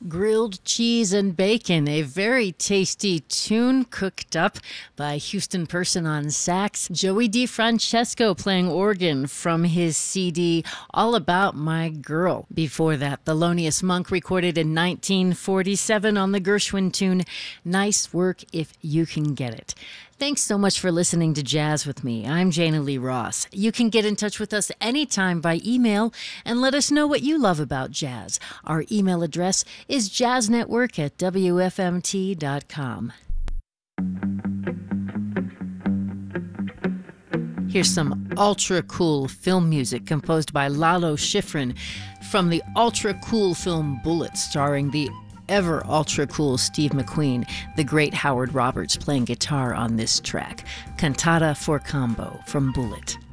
Grilled Cheese and Bacon, a very tasty tune cooked up by Houston Person on sax, Joey DeFrancesco playing organ from his CD All About My Girl. Before that, Thelonious Monk recorded in 1947 on the Gershwin tune Nice Work If You Can Get It. Thanks so much for listening to Jazz with me. I'm Jana Lee Ross. You can get in touch with us anytime by email and let us know what you love about jazz. Our email address is jazznetwork@wfmt.com. Here's some ultra cool film music composed by Lalo Schifrin from the ultra cool film Bullitt, starring the ever ultra cool Steve McQueen, the great Howard Roberts playing guitar on this track. Cantata for Combo from Bullitt.